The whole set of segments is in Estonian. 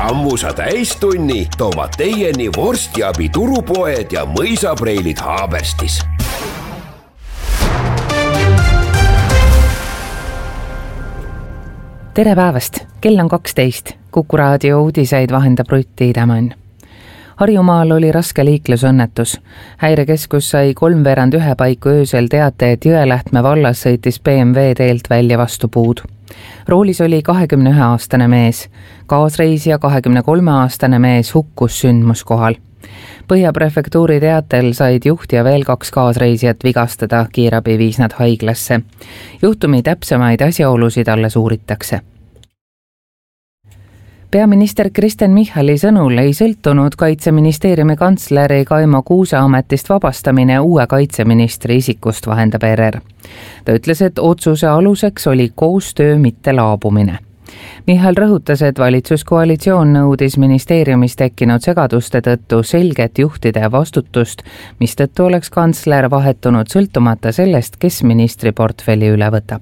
Sammusa täistunni toovad teieni vorstiabi turupoed ja mõisapreilid Haaberstis. Tere päevast! Kell on 12. Kuku raadio uudiseid vahendab Rutti Idemann. Harjumaal oli raske liiklusõnnetus. Häirekeskus sai 3:15 paiku öösel teate, et Jõelähtme vallas sõitis BMW teelt välja vastu puud. Roolis oli 21-aastane mees. Kaasreisija 23-aastane mees hukkus sündmuskohal. Põhjaprefektuuri teatel said juht ja veel 2 kaasreisijat vigastada, kiirabi viis nad haiglasse. Juhtumi täpsemaid asjaolusid alles uuritakse. Peaminister Kristen Michali sõnul ei sõltunud Kaitseministeeriumi kantsleri Kaimo Kuuse ametist vabastamine uue kaitseministri isikust, vahendab ERR. Ta ütles, et otsuse aluseks oli koostöö mitte laabumine. Michal rõhutas, et valitsuskoalitsioon nõudis ministeeriumis tekkinud segaduste tõttu selget juhtide vastutust, mistõttu oleks kantsler vahetunud sõltumata sellest, kes ministri portfelli üle võtab.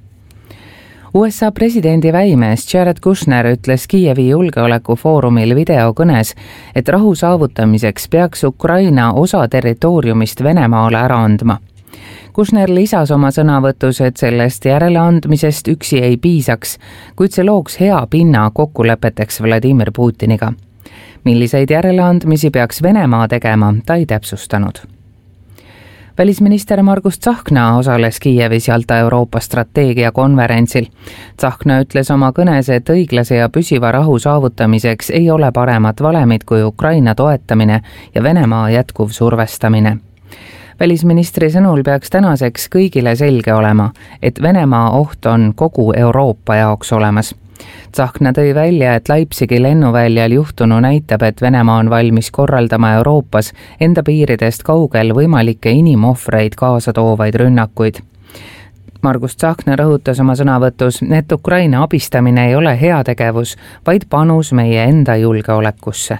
USA presidendi väimees Jared Kushner ütles Kiievi julgeolekufoorumil videokõnes, et rahu saavutamiseks peaks Ukraina osa territooriumist Venemaale ära andma. Kushner lisas oma sõnavõtus, et sellest järeleandmisest üksi ei piisaks, kuid see looks hea pinna kokkulepeteks Vladimir Putiniga. Milliseid järeleandmisi peaks Venemaa tegema, ta ei täpsustanud. Välisminister Margus Tsahkna osales Kiievis Jalta Euroopa strateegiakonverentsil. Tsahkna ütles oma kõnes, et õiglase ja püsiva rahu saavutamiseks ei ole paremat valemit kui Ukraina toetamine ja Venemaa jätkuv survestamine. Välisministri sõnul peaks tänaseks kõigile selge olema, et Venemaa oht on kogu Euroopa jaoks olemas. Tsahkna tõi välja, et Leipzigi lennuväljal juhtunu näitab, et Venemaa on valmis korraldama Euroopas enda piiridest kaugel võimalikke inimohvreid kaasa toovaid rünnakuid. Margus Tsahkna rõhutas oma sõnavõtus, et Ukraina abistamine ei ole heategevus, vaid panus meie enda julgeolekusse.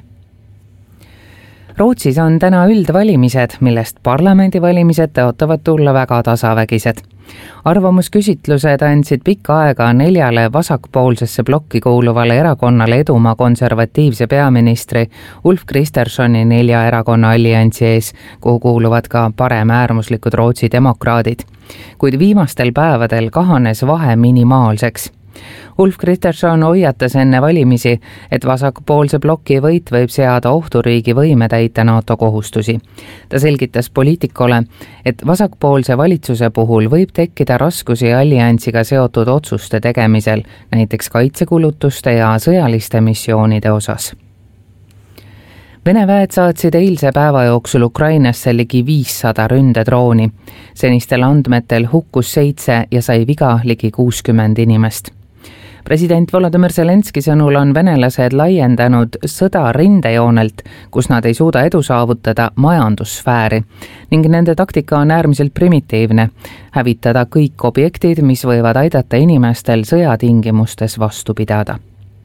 Rootsis on täna üldvalimised, millest parlamendivalimised tõotavad tulla väga tasavägised. Arvamusküsitlused andsid pikka aega 4 vasakpoolsesse blokki kuuluvale erakonnale edumaa konservatiivse peaministri Ulf Kristerssoni 4 erakonna alliansi ees, kuhu kuuluvad ka paremäärmuslikud Rootsi demokraadid. Kuid viimastel päevadel kahanes vahe minimaalseks. Ulf Kristersson hoiatas enne valimisi, et vasakpoolse bloki võit võib seada ohtu riigi võime täita NATO kohustusi. Ta selgitas Poliitikole, et vasakpoolse valitsuse puhul võib tekkida raskusi alliansiga seotud otsuste tegemisel, näiteks kaitsekulutuste ja sõjaliste missioonide osas. Vene väed saatsid eilse päeva jooksul Ukrainasse ligi 500 ründedrooni. Senistel andmetel hukkus 7 ja sai viga ligi 60 inimest. President Volodymyr Zelenski sõnul on venelased laiendanud sõda rindejoonelt, kus nad ei suuda edu saavutada, majandussfääri ning nende taktika on äärmiselt primitiivne, hävitada kõik objektid, mis võivad aidata inimestel sõjatingimustes vastu pidada.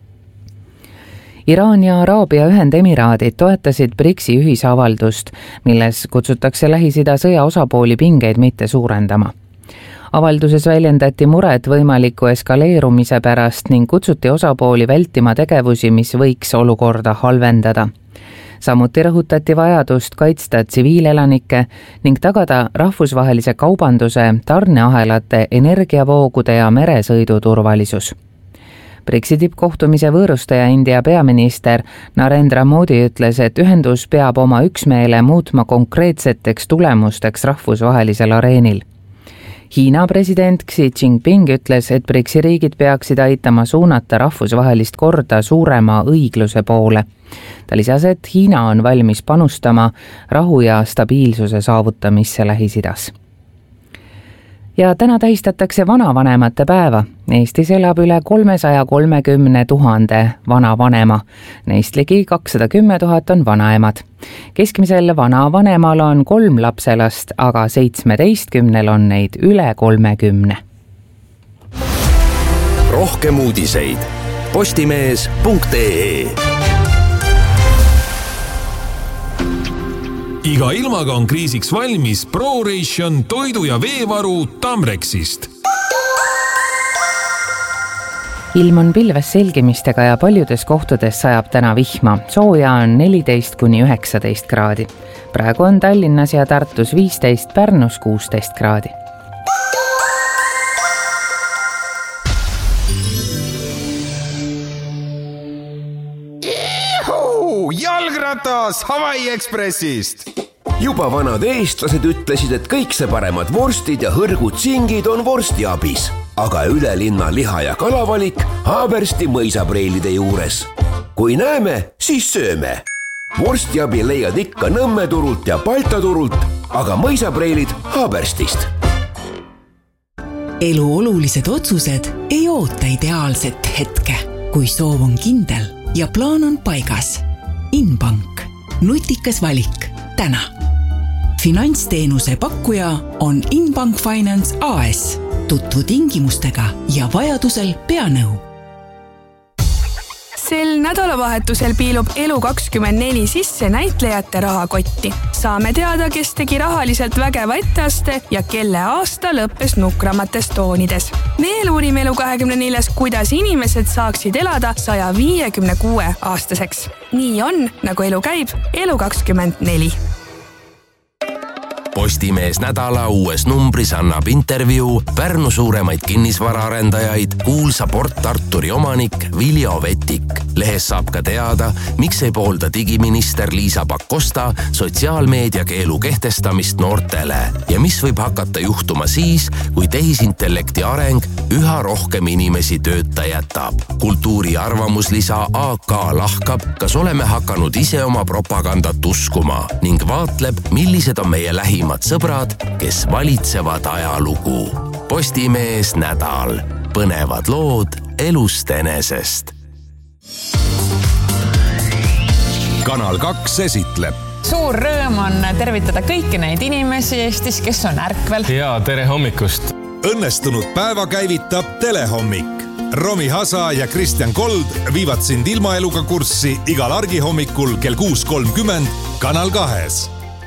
Iraan ja Araabia Ühendemiraadid toetasid BRICS-i ühisavaldust, milles kutsutakse Lähis-Ida sõja osapooli pingeid mitte suurendama. Avalduses väljendati muret võimaliku eskaleerumise pärast ning kutsuti osapooli vältima tegevusi, mis võiks olukorda halvendada. Samuti rõhutati vajadust kaitsta tsiviilelanikke ning tagada rahvusvahelise kaubanduse, tarneahelate, energiavoogude ja meresõidu turvalisus. BRICS-i tippkohtumise võõrustaja India peaminister Narendra Modi ütles, et ühendus peab oma üksmeele muutma konkreetseteks tulemusteks rahvusvahelisel areenil. Hiina president Xi Jinping ütles, et BRICS-i riigid peaksid aitama suunata rahvusvahelist korda suurema õigluse poole. Ta lisas, et Hiina on valmis panustama rahu ja stabiilsuse saavutamisse Lähis-Idas. Ja täna tähistatakse vanavanemate päeva. Eestis elab üle 330 000 vanavanema. Neist ligi 210 000 on vanaemad. Keskmisel vanavanemal on 3 lapselast, aga 17 on neid üle 30. Rohkem uudiseid postimees.ee. Iga ilmaga on kriisiks valmis ProRation toidu- ja veevaru Tamrexist. ilm on pilves selgimistega ja paljudes kohtades sajab täna vihma. Sooja on 14–19 kraadi. Praegu on Tallinnas ja Tartus 15, Pärnus 16 kraadi. Jalgratas Hawaii Expressist! Juba vanad eestlased ütlesid, et kõik see paremad vorstid ja hõrgud singid on vorstiabis. Aga üle linna liha- ja kalavalik Haabersti mõisapreilide juures. Kui näeme, siis sööme. Vorstiabi leiad ikka Nõmme turult ja Balta turult, aga mõisapreilid Haaberstist. Elu olulised otsused ei oota ideaalset hetke, kui soov on kindel ja plaan on paigas. Inbank. Nutikas valik. Täna. Finantsteenuse pakkuja on Inbank Finance AS. Tutvu tingimustega ja vajadusel pea nõu. Sel nädalavahetusel piilub Elu24 sisse näitlejate rahakotti. Saame teada, kes tegi rahaliselt vägeva etteaste ja kelle aasta lõppes nukramates toonides. Veel uurime Elu24, kuidas inimesed saaksid elada 156 aastaseks. Nii on, nagu elu käib, Elu24. Postimees nädala uues numbris annab intervjuu Pärnu suuremaid kinnisvaraarendajaid kuulsa Port Arturi omanik Viljo Vetik. Lehes saab ka teada, miks ei poolda digiminister Liisa Pakosta sotsiaalmeedia keelu kehtestamist noortele ja mis võib hakata juhtuma siis, kui tehisintellekti areng üha rohkem inimesi tööta jätab. Kultuuri arvamuslisa AK lahkab, kas oleme hakanud ise oma propagandat uskuma ning vaatleb, millised on meie lähimad sõbrad, kes valitsevad ajalugu. Postimees nädal. Põnevad lood elust enesest. Kanal 2 esitleb. Suur rõõm on tervitada kõiki neid inimesi Eestis, kes on ärkvel. Ja tere hommikust. Õnnestunud päeva käivitab Telehommik. Romi Hasa ja Kristjan Kold viivad sind ilmaeluga kurssi igal argihommikul kell 6.30 Kanal 2.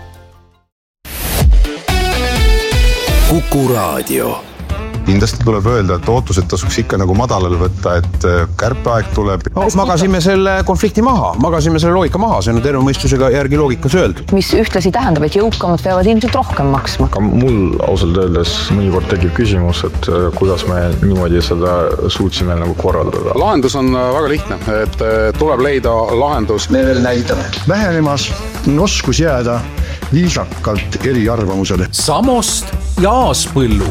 Kuku Raadio. Kindlasti tuleb öelda, et ootused tasuks ikka nagu madalal võtta, et kärpeaeg tuleb. Magasime selle konflikti maha, magasime selle loogika maha, see on terve mõistusega järgi loogikas öeldud. Mis ühtlasi tähendab, et jõukamad peavad ilmselt rohkem maksma. Ka mul ausalt öeldes mõnikord tekib küsimus, et kuidas me niimoodi seda suutsime nagu korraldada. Lahendus on väga lihtne, et tuleb leida lahendus. Me veel näitame. Vähenemas on oskus jääda viisakalt eri arvamusele. Samost ja Aaspõllu.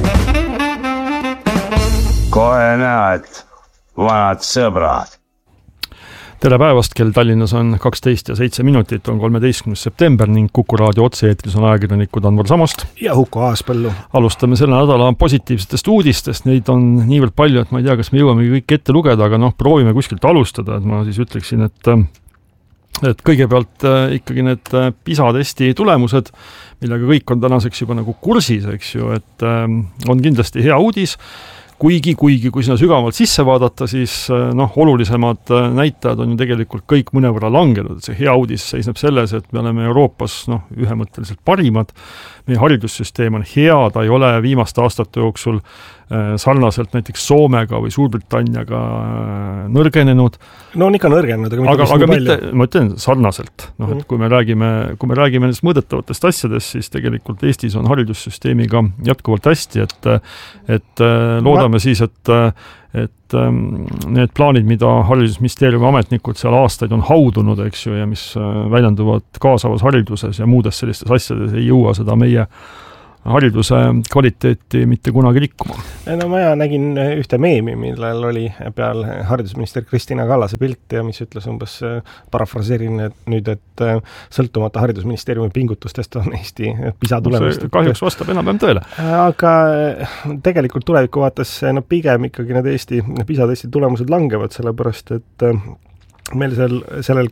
Kohe näed, vanad sõbrad. Tere päevast, kell Tallinnas on 12 ja 7 minutit, on 13. september ning Kuku Raadio otse-eetris on ajakirjanikud Anvar Samost ja Huko Aaspõllu. Alustame selle nädala positiivsetest uudistest, neid on niivõrd palju, et ma ei tea, kas me jõuame kõik ette lugeda, aga proovime kuskilt alustada, et ma siis ütleksin, et kõigepealt ikkagi need PISA-testi tulemused, millega kõik on tänaseks juba nagu kursis, eks ju, et on kindlasti hea uudis, kuigi kui sinna sügavalt sisse vaadata, siis olulisemad näitajad on ju tegelikult kõik mõnevõrra langenud. See hea uudis seisneb selles, et me oleme Euroopas ühemõtteliselt parimad. Meie haridussüsteem on hea, ta ei ole viimaste aastate jooksul sarnaselt näiteks Soomega või Suurbritanniaga nõrgenenud. No on ikka nõrgenenud, aga mitte, ma ütlen sarnaselt. Et kui me räägime nendest mõõdetavatest asjadest, siis tegelikult Eestis on haridussüsteemiga jätkuvalt hästi, et loodame siis, et need plaanid, mida haridusministeeriumi ametnikud seal aastaid on haudunud, eks ju, ja mis väljenduvad kaasavas hariduses ja muudes sellistes asjades, ei jõua seda meie hariduse kvaliteeti mitte kunagi rikkuma. No ma nägin ühte meemi, millel oli peal haridusminister Kristina Kallase pilt ja mis ütles umbes, parafraseerin nüüd, et sõltumata haridusministeeriumi pingutustest on Eesti PISA tulemust. Kahjuks vastab enam tõele. Aga tegelikult tuleviku vaates pigem ikkagi need Eesti PISA-testi tulemused langevad, sellepärast et meil sellel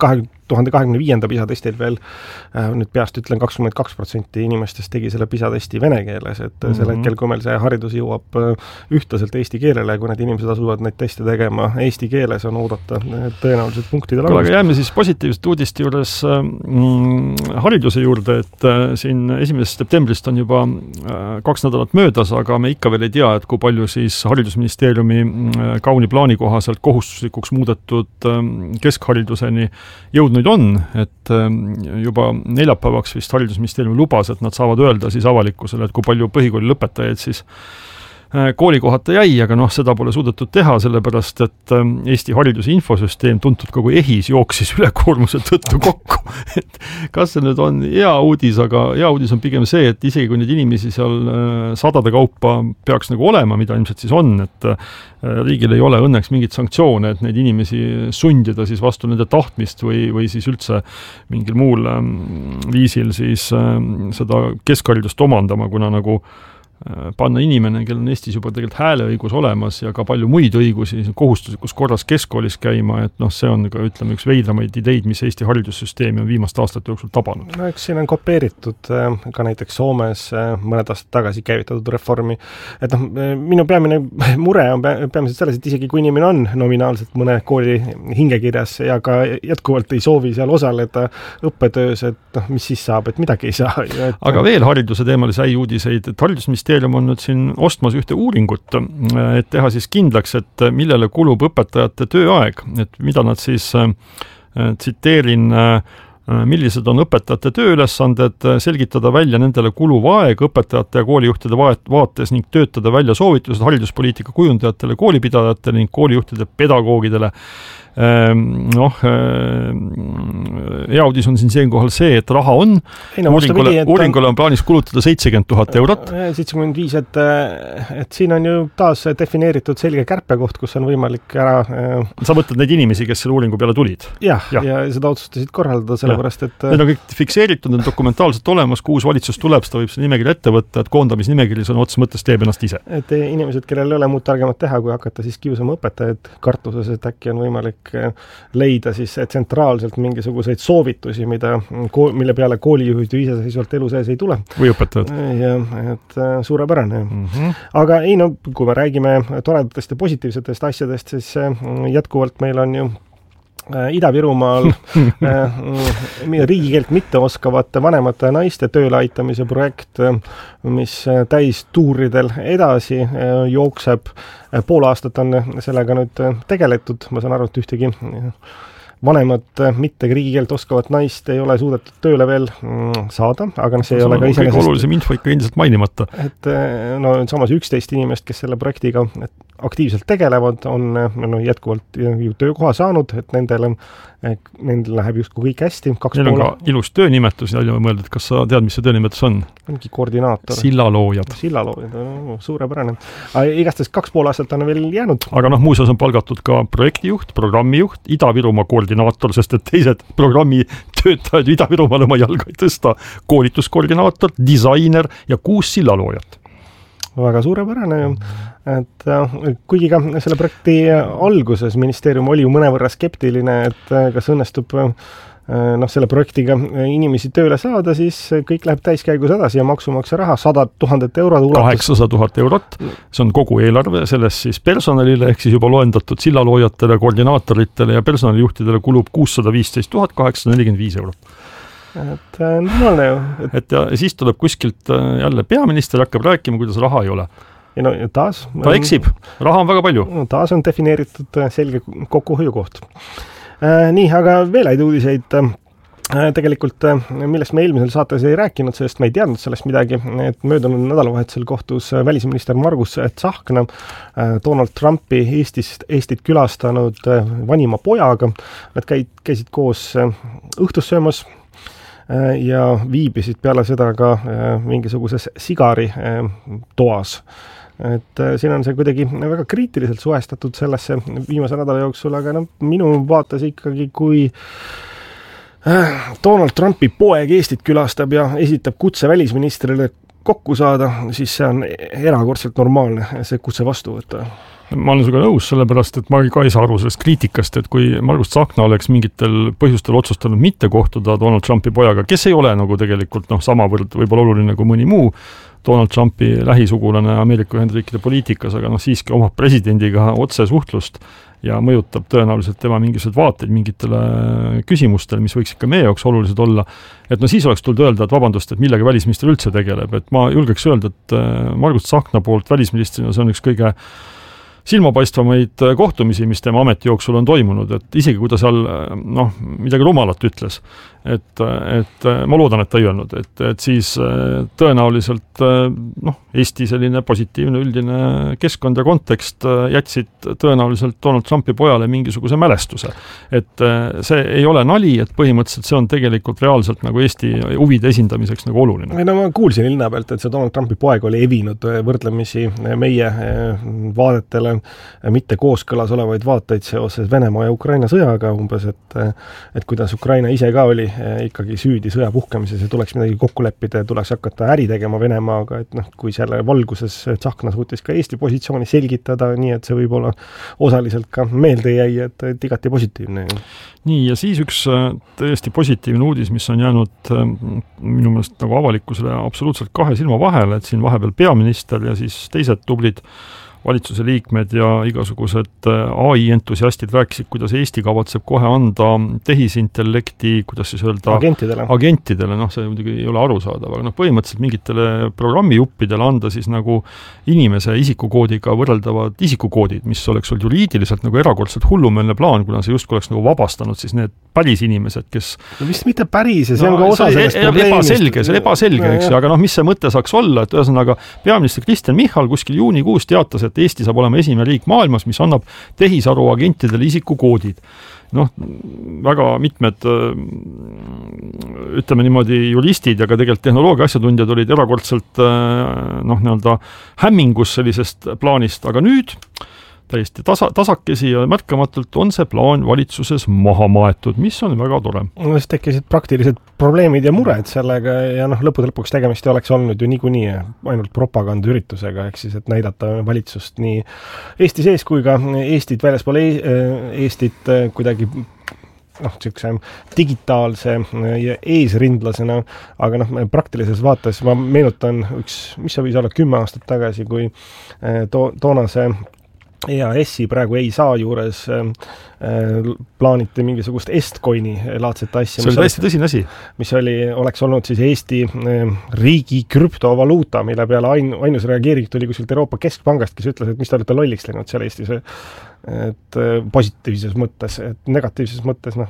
2025. PISA testil veel, nüüd peast ütlen 22% inimestest tegi selle PISA testi vene keeles, et sel hetkel, kui meil see haridus jõuab ühtlaselt eesti keelele, kui need inimesed asuvad neid teste tegema eesti keeles, on oodata tõenäoliselt punktide langust. Aga jääme siis positiivsete uudiste juures hariduse juurde, et siin 1. septembrist on juba 2 nädalat möödas, aga me ikka veel ei tea, et kui palju siis haridusministeeriumi kauni plaani kohaselt kohustuslikuks muudetud keskhariduseni jõudnud on, et juba neljapäevaks vist haridusministeeriumi lubas, et nad saavad öelda siis avalikkusele, et kui palju põhikooli lõpetajaid siis koolikohata jäi, aga seda pole suudetud teha, sellepärast, et Eesti hariduse infosüsteem, tuntud kogu EHIS, jooksis ülekoormuse tõttu kokku. Et kas see nüüd on hea uudis, aga hea uudis on pigem see, et isegi kui neid inimesi seal sadade kaupa peaks nagu olema, mida ilmselt siis on, et riigil ei ole õnneks mingit sanktsioone, et neid inimesi sundida siis vastu nende tahtmist või siis üldse mingil muul viisil siis seda keskharidust omandama, kuna nagu panna inimene, kellel on Eestis juba tegelikult hääleõigus olemas ja ka palju muid õigusi kohustuslikus korras keskkoolis käima, et see on ka, ütleme, üks veidramaid ideid, mis Eesti haridussüsteemi on viimaste aastate jooksul tabanud. No eks siin on kopeeritud ka näiteks Soomes mõned aastad tagasi käivitatud reformi, et minu peamine mure on peamiselt selles, et isegi kui inimene on nominaalselt mõne kooli hingekirjas ja ka jätkuvalt ei soovi seal osaleda õppetöös, et mis siis saab, et midagi ei saa. Aga veel hariduse teemalisi häid uudiseid, et haridusministeerium on nüüd siin ostmas ühte uuringut, et teha siis kindlaks, et millele kulub õpetajate tööaeg, et mida nad siis tsiteerin, millised on õpetajate tööülesanded, selgitada välja nendele kuluv aeg õpetajate ja koolijuhtide vaates ning töötada välja soovitused hariduspoliitika kujundajatele, koolipidajatele ning koolijuhtide pedagoogidele. Hea uudis on siin siinkohal see, et raha on. Uuringule on plaanis kulutada 70 000 eurot. 75, et siin on ju taas defineeritud selge kärpekoht, kus on võimalik ära... Sa mõtled neid inimesi, kes selle uuringu peale tulid? Ja seda otsustasid korraldada, sellepärast, et... Need on kõik fikseeritud, need on dokumentaalselt olemas, kui uus valitsus tuleb, seda võib see nimekiri ette võtta, et koondamisnimekiri sõna otseses mõttes teeb ennast ise. Et inimesed, kellel ei ole muud targemat teha, kui hakata siis kiusama õpetajaid kartuses, et äkki on võimalik leida siis tsentraalselt mingisuguseid soovitusi, mille peale koolijuhid ju iseseisvalt elu sees ei tule. Või õpetajad. Ja, et suurepärane. Aga ei, kui me räägime toredatest ja positiivsetest asjadest, siis jätkuvalt meil on ju Ida-Virumaal riigikeelt mitte oskavate vanemate naiste tööle aitamise projekt, mis täistuuridel edasi jookseb. Pool aastat on sellega nüüd tegeletud, ma saan aru, et ühtegi vanemat mitte riigikeelt oskavat naist ei ole suudetud tööle veel saada, aga see ei ole ka iseenesest... Kõige olulisem info ikka endiselt mainimata. Et samas 11 inimest, kes selle projektiga aktiivselt tegelevad, on jätkuvalt ju töökoha saanud, et nendel läheb justkui kõik hästi. Neil on ka ilus töönimetus ja mõeldud, kas sa tead, mis see töönimetus on? Ongi koordinaator. Sillaloojad. Suurepärane. Igastest 2,5 aastat on veel jäänud. Aga muuseas on palgatud ka projektijuht, programmijuht, Ida-Virumaa koordinaator, sest et teised programmi töötajad Ida-Virumaal oma jalga ei tõsta, koolituskoordinaator, disainer ja 6 sillaloojat. Väga suurepärane, et kuigi ka selle projekti alguses ministeerium oli ju mõnevõrra skeptiline, et kas õnnestub selle projektiga inimesi tööle saada, siis kõik läheb täiskäigus edasi ja maksumaksja raha 100 000 eurot ulatus. 800 000 eurot, see on kogu eelarve, sellest siis personalile ehk siis juba loendatud sillaloojatele, koordinaatoritele ja personalijuhtidele kulub 615 845 eurot. Et normaalne ju. Et ja siis tuleb kuskilt jälle peaminister hakkab rääkima, kuidas raha ei ole. Ja taas... Ta eksib, raha on väga palju. Taas on defineeritud selge kokkuhoiukoht. Nii, aga veel häid uudiseid. Tegelikult, millest me eelmisel saates ei rääkinud, sest me ei teadnud sellest midagi, et möödunud nädalavahetusel kohtus välisminister Margus Tsahkna Donald Trumpi Eestit külastanud vanima pojaga. Nad käisid koos õhtussöömas ja viibisid peale seda ka mingisuguses sigari toas. Et siin on see kuidagi väga kriitiliselt suhestatud sellesse viimase nädala jooksul, aga minu vaates ikkagi, kui Donald Trumpi poeg Eestit külastab ja esitab kutse välisministrile kokku saada, siis see on erakordselt normaalne see kutse vastu võtta. Ma olen sinuga nõus, sellepärast, et ma ka ei saa aru sellest kriitikast, et kui Margus Tsahkna oleks mingitel põhjustel otsustanud mitte kohtuda Donald Trumpi pojaga, kes ei ole nagu tegelikult samavõrd võib-olla oluline kui mõni muu Donald Trumpi lähisugulane Ameerika Ühendriikide poliitikas, aga siiski omab presidendiga otse suhtlust ja mõjutab tõenäoliselt tema mingisugused vaateid mingitele küsimustele, mis võiks ikka meie jaoks olulised olla. Et siis oleks tulnud öelda, et vabandust, et millega välisminister üldse tegeleb. Et ma julgeks öelda, et Margus Tsahkna poolt välisministrina see on üks kõige silmapaistvamaid kohtumisi, mis tema ameti jooksul on toimunud, et isegi kui ta seal midagi rumalat ütles, et ma loodan, et ta ei öelnud, et siis tõenäoliselt Eesti selline positiivne üldine keskkond ja kontekst jätsid tõenäoliselt Donald Trumpi pojale mingisuguse mälestuse. Et see ei ole nali, et põhimõtteliselt see on tegelikult reaalselt nagu Eesti huvide esindamiseks nagu oluline. No ma kuulsin ilna pealt, et see Donald Trumpi poeg oli evinud võrdlemisi meie vaadetele mitte kooskõlas olevaid vaateid seoses Venemaa ja Ukraina sõjaga umbes, et kuidas Ukraina ise ka oli ikkagi süüdi sõja puhkemises ja tuleks midagi kokku leppida ja tuleks hakata äri tegema Venemaaga, et kui selle valguses Tsahkna suutis ka Eesti positsiooni selgitada, nii et see võib-olla osaliselt ka meelde jäi, et igati positiivne. Nii, ja siis üks tõesti positiivne uudis, mis on jäänud minu meelest nagu avalikkusele absoluutselt kahe silma vahele, et siin vahepeal peaminister ja siis teised tublid valitsuse liikmed ja igasugused AI-entusiastid rääkisid, kuidas Eesti kavatseb kohe anda tehisintellekti, kuidas siis öelda agentidele, see muidugi ei ole arusaadav, aga põhimõtteliselt mingitele programmijuppidele anda siis nagu inimese isikukoodiga võrreldavad isikukoodid, mis oleks olnud juriidiliselt nagu erakordselt hullumeelne plaan, kuna see justkui oleks nagu vabastanud siis need päris inimesed, kes vist mitte päris, see on ka osa sellest probleemist. See on ebaselge, eks ju, aga mis see mõte saaks olla, et ühesõnaga peaminister Kristen Michal kuskil juunikuus teatas, et Eesti saab olema esimene riik maailmas, mis annab tehisaru agentidele isikukoodid. Väga mitmed ütleme niimoodi juristid ja ka tegelikult tehnoloogia asjatundjad olid erakordselt hämmingus sellisest plaanist, aga nüüd täiesti tasakesi ja märkamatult on see plaan valitsuses maha maetud, mis on väga tore. Siis tekkisid praktilised probleemid ja mured sellega ja lõppude lõpuks tegemist oleks olnud ju niikuinii ainult propagandaüritusega, ehk siis, et näidata valitsust nii Eesti sees kui ka Eestit väljaspool Eestit kuidagi niisuguse digitaalse eesrindlasena, aga praktilises vaates ma meenutan mis see võis olla 10 aastat tagasi, kui toonase EAS-i praegu ei saa juures plaaniti mingisugust Estcoini laadset asja. See oli täiesti tõsine asi. Mis oleks olnud siis Eesti riigi krüptovaluuta, mille peale ainus reageering tuli kuskilt Euroopa Keskpangast, kes ütles, et mis te olete lolliks läinud seal Eestis. Et positiivses mõttes, et negatiivses mõttes,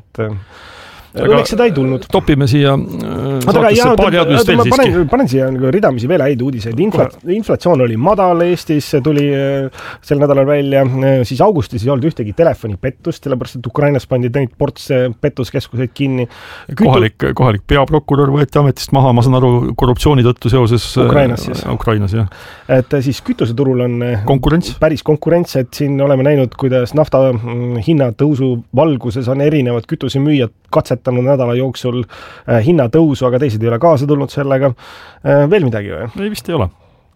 õnneks seda ei tulnud. Topime siia saatesse paari teadmist veel siiski. Panen siia ridamisi veel häid uudiseid. Inflatsioon oli madal Eestis, tuli sel nädalal välja, siis augustis ei olnud ühtegi telefonipettust, sellepärast, et Ukrainas pandi neid ports pettuskeskuseid kinni. Kohalik peaprokurör võeti ametist maha, ma saan aru, korruptsiooni tõttu seoses Ukrainas, jah. Et siis kütuseturul on päris konkurents, et siin oleme näinud, kuidas nafta hinnatõusu valguses on erinevad kütusemüüjad katsetanud nädala jooksul hinnatõusu, aga teised ei ole kaasa tulnud sellega. Veel midagi või? Ei, vist ei ole.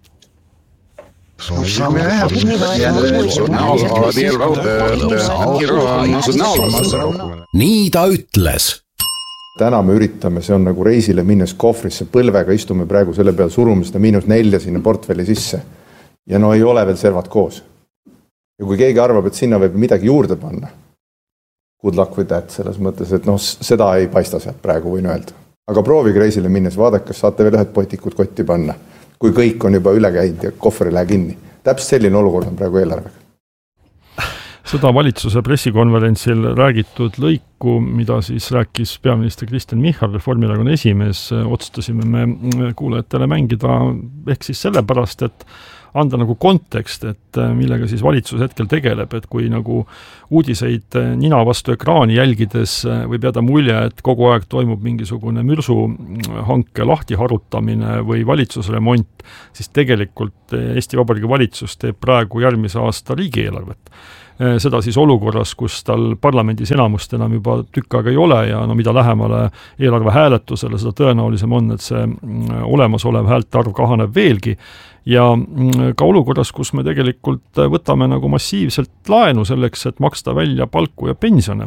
Nii ta ütles. Täna me üritame, see on nagu reisile minnes kohvrisse põlvega, istume praegu selle peal, surume seda -4 sinna portfelli sisse. Ja ei ole veel servad koos. Ja kui keegi arvab, et sinna võib midagi juurde panna, good luck with that, selles mõttes, et seda ei paista sealt praegu, võin öelda. Aga proovige reisile minnes, vaadake, kas saate veel ühed potikud kotti panna, kui kõik on juba üle käinud ja kohver ei lähe kinni. Täpselt selline olukord on praegu eelarvega. Seda valitsuse pressikonverentsil räägitud lõiku, mida siis rääkis peaminister Kristen Michal, Reformierakonna esimees, otsustasime me kuulajatele mängida ehk siis sellepärast, et anda nagu kontekst, et millega siis valitsus hetkel tegeleb, et kui nagu uudiseid nina vastu ekraani jälgides võib jääda mulje, et kogu aeg toimub mingisugune mürsuhanke lahtiharutamine või valitsusremont, siis tegelikult Eesti Vabariigi valitsus teeb praegu järgmise aasta riigieelarvet. seda siis olukorras, kus tal parlamendis enamust enam juba tükk aega ei ole ja no mida lähemale eelarve hääletusele, seda tõenäolisem on, et see olemasolev häälte arv kahaneb veelgi. Ja ka olukorras, kus me tegelikult võtame nagu massiivselt laenu selleks, et maksta välja palku ja pensione.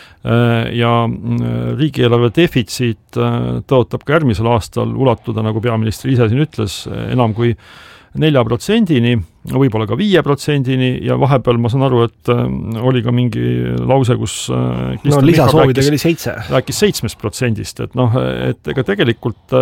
Ja riigieelarve defitsiit tõotab ka järgmisel aastal ulatuda, nagu peaminister ise siin ütles, enam kui 4%-ni, võib-olla ka 5%-ni ja vahepeal ma saan aru, et oli ka mingi lause, kus lisasoovidega oli 7. Rääkis 7%-st, et noh, et ega tegelikult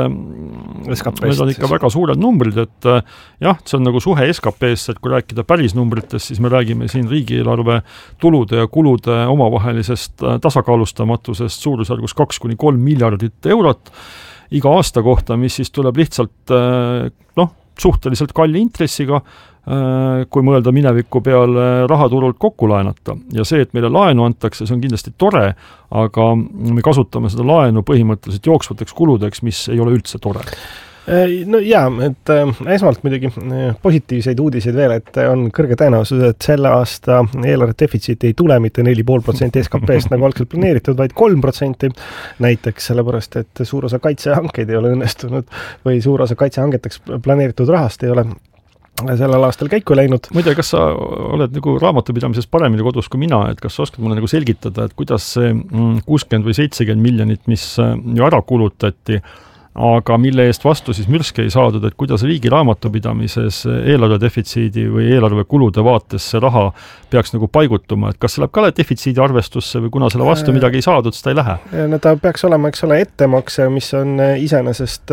need on ikka väga suured numbrid, et jah, see on nagu suhe SKP-st, et kui rääkida päris numbritest, siis me räägime siin riigieelarve tulude ja kulude omavahelisest tasakaalustamatusest suurusjärgus 2–3 miljardit eurot iga aasta kohta, mis siis tuleb lihtsalt suhteliselt kalli intressiga, kui mõelda mineviku peale rahaturult kokku laenata. Ja see, et meile laenu antakse, see on kindlasti tore, aga me kasutame seda laenu põhimõtteliselt jooksvateks kuludeks, mis ei ole üldse tore. No jaa, et esmalt muidugi positiivseid uudiseid veel, et on kõrge tõenäosus, et selle aasta eelarve defitsiit ei tule mitte 4,5% SKP-st nagu algselt planeeritud, vaid 3% näiteks, sellepärast, et suur osa kaitsehankeid ei ole õnnestunud või suur osa kaitsehangeteks planeeritud rahast ei ole sellel aastal käiku läinud. Muide, kas sa oled nagu raamatupidamises paremini kodus kui mina, et kas sa oskad mulle nagu selgitada, et kuidas see 60 või 70 miljonit, mis ju ära kulutati, aga mille eest vastu siis mürske ei saadud, et kuidas riigi raamatupidamises eelarve defitsiidi või eelarve kulude vaates see raha peaks nagu paigutuma, et kas see läheb ka defitsiidi arvestusse või kuna selle vastu midagi ei saadud, siis ta ei lähe? No ta peaks olema, eks ole, ettemakse, mis on iseenesest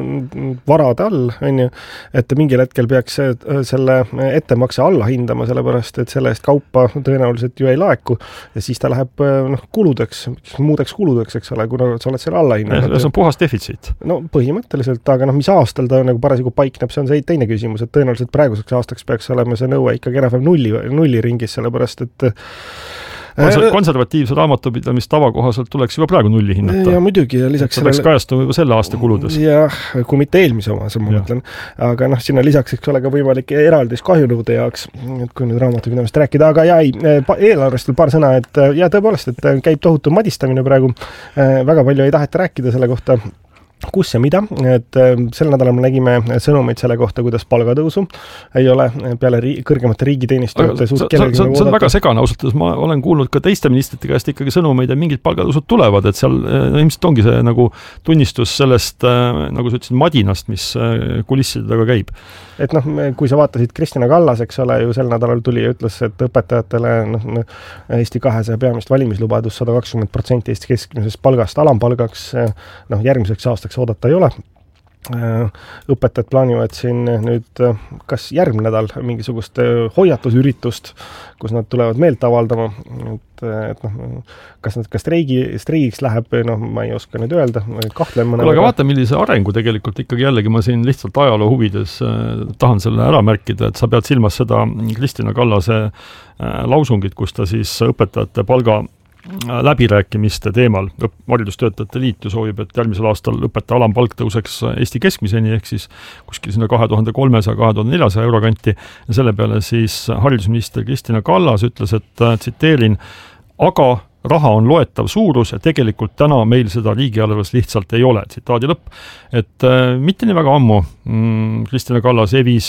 varade all, on ju, et mingil hetkel peaks selle ettemakse alla hindama, sellepärast, et selle eest kaupa tõenäoliselt ju ei laeku ja siis ta läheb kuludeks, muudeks kuludeks, eks ole, kuna sa oled selle alla hinnanud. See on puhas defitsiit. No põhimõtteliselt, aga mis aastal ta nagu parasjagu paikneb, see on see teine küsimus, et tõenäoliselt praeguseks aastaks peaks olema see nõue ikkagi enam nulli ringis, sellepärast et konservatiivse raamatupidamise tavakohaselt tuleks juba praegu nulli hinnata. Ja muidugi, ja lisaks peaks kajastuma juba selle aasta kuludes. Jah, kui mitte eelmise oma, ma mõtlen. Aga sinna lisaks eks ole ka võimalik eraldis kahjunõude jaoks, kui nüüd raamatupidamist rääkida, aga eelarvest veel paar sõna, et ja tõepoolest, et käib tohutu madistamine praegu, väga palju ei taheta rääkida selle kohta, kus ja mida, et sel nädalal me nägime sõnumeid selle kohta, kuidas palgatõusu ei ole peale kõrgemate riigiteenistujate see on väga segane ausalt, ma olen kuulnud ka teiste ministrite käest ikkagi sõnumeid ja mingid palgatõusud tulevad, et seal ilmselt ongi see nagu tunnistus sellest, nagu sa ütlesid, madinast, mis kulisside taga käib. Et kui sa vaatasid Kristina Kallas, eks ole, ju sel nädalal tuli ja ütles, et õpetajatele Eesti 200 peamist valimislubadus 120% Eesti keskmisest palgast alampalgaks, järgmiseks aastaks oodata ei ole. Õpetajad plaanivad siin nüüd kas järgmine nädal mingisugust hoiatusüritust, kus nad tulevad meelt avaldama, kas streigiks läheb, ma ei oska nüüd öelda, kahtlema. Aga vaata, millise arengu tegelikult ikkagi jällegi ma siin lihtsalt ajaloo huvides tahan selle ära märkida, et sa pead silmas seda Kristina Kallase lausungit, kus ta siis õpetajate palga läbirääkimiste teemal. Haridustöötajate liit ju soovib, et järgmisel aastal õpetaja alampalk tõuseks Eesti keskmiseni, ehk siis kuskil sinna 2300–2400 euro kanti ja selle peale siis haridusminister Kristina Kallas ütles, et tsiteerin, aga raha on loetav suurus ja tegelikult täna meil seda riigieelarves lihtsalt ei ole, tsitaadi lõpp. Et mitte nii väga ammu Kristina Kallas evis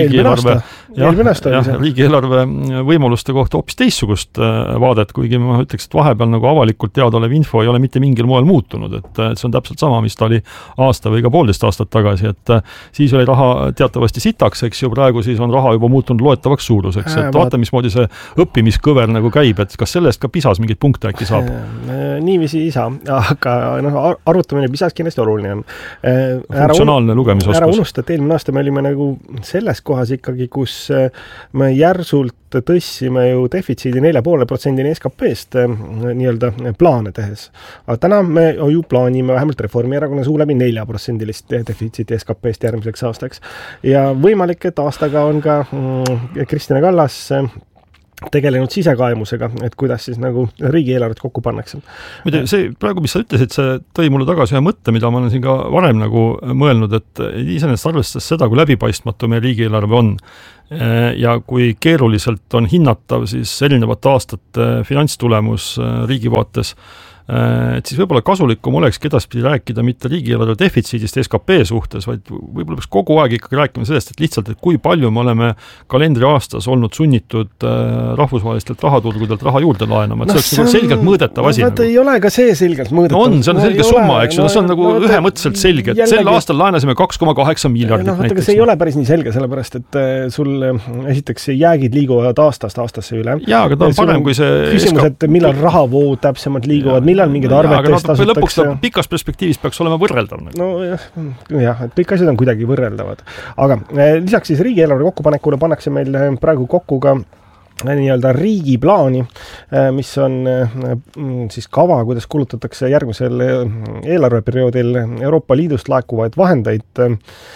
riigieelarve võimaluste kohta hoopis teissugust vaadet, kuigi ma ütleks, et vahepeal nagu avalikult teadaolev info ei ole mitte mingil moel muutunud, et see on täpselt sama, mis ta oli aasta või ka 1,5 aastat tagasi, et siis oli raha teatavasti sitaks, eks ju, praegu siis on raha juba muutunud loetavaks suuruseks, et vaata, mismoodi see õppimiskõver nagu käib, et kas sellest ka pisas mingit punkte äkki saab? Niiviisi ei saa, aga arutamine pisas kindlasti oluline on. Funktsionaalne lugemisoskus. Ära unusta, et eelmine aasta me olime nagu selles kohas ikkagi, kus me järsult tõssime ju defitsiidi 4,5% SKP-st nii-öelda plaane tehes. Aga täna me ju plaanime vähemalt Reformierakonna suu läbi 4% defitsiiti SKP-st järgmiseks aastaks. Ja võimalik, et aastaga on ka Kristina Kallas tegelenud sisekaemusega, et kuidas siis nagu riigieelarvet kokku pannakse. See praegu, mis sa ütlesid, see tõi mulle tagasi ühe mõtte, mida ma olen siin ka varem nagu mõelnud, et iseenesest arvestades seda, kui läbipaistmatu meie riigieelarve on, ja kui keeruliselt on hinnatav siis erinevate aastate finantstulemus riigi vaates, et siis võib-olla kasulikum olekski edaspidi rääkida mitte riigieelarve defitsiidist SKP suhtes, vaid võib-olla peaks kogu aeg ikkagi rääkima sellest, et lihtsalt, et kui palju me oleme kalendriaastas olnud sunnitud rahvusvahelistelt rahaturgudelt raha juurde laenama, et see oleks selgelt mõõdetav asi. Ei ole ka see selgelt mõõdetav. On, see on selge summa, eks ju, see on nagu ühemõtteliselt selge, et sel aastal laenasime 2,8 miljardit näiteks. See ei ole päris nii selge, sellepärast, et sul esiteks jäägid liiguvad aastast aastasse üle. Jaa, aga ta on parem kui see küsimus, et millal rahavood täpsemalt liiguvad, millal mingid arvetest tasutakse. Lõpuks pikas perspektiivis peaks olema võrreldav. No jah, et kõik asjad on kuidagi võrreldavad. Aga lisaks siis riigieelarve kokkupanekule pannakse meil praegu kokku ka nii-öelda riigiplaani, mis on siis kava, kuidas kulutatakse järgmisel eelarveperioodil Euroopa Liidust laekuvaid vahendeid.